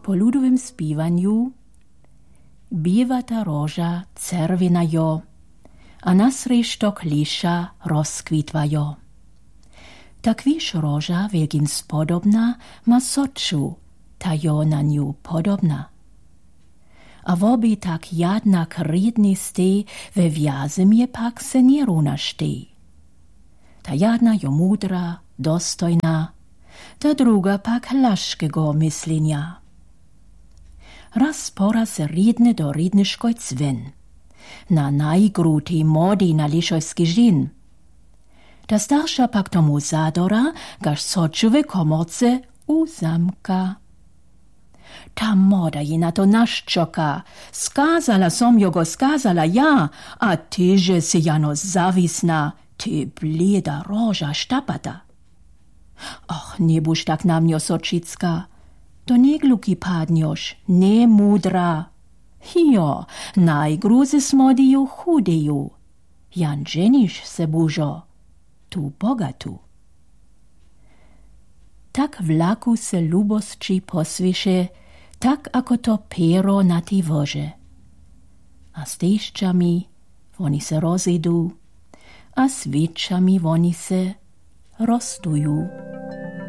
Po ludowym spiwanju biwa ta roża czerwina jo, a nas resztok liša rozkwitwa jo. Tak wiesz roża wielkin spodobna ma soczu, ta jo na niu podobna. A wobi tak jednak redni stej, we wjazemje pak se nie runa stej. Ta jedna jo mudra, dostojna, ta druga pak laszkego myslenia. Raz pora se redne do redniškoj cven, na najgrutej modi na lišojski žin. Ta starsza pak tomu zadora, gaž sočuve komorce uzamka. Ta moda je na to naščoka, skazala som jo go skazala ja, a tyže se jano zavisna, ty bleda roža štapata. Och, nie buš tak na mňo sočicka, to nie gluki padnjoš, ne mudra. Jo, najgruzy smodiju chudeju, jan ženiš se bužo, tu bogatu. Tak vlaku se lubosči posviše, tak ako to pero na tej vože. A s tejščami oni se rozidu, a s vičami oni se roztujú.